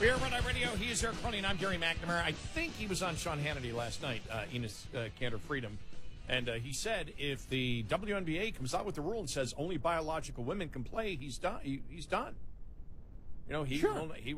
We're Red Eye Radio. He is Eric Coney, and I'm Gary McNamara. I think he was on Sean Hannity last night, Enos Cantor Freedom. And he said if the WNBA comes out with the rule and says only biological women can play, he's done. He's done. You know, he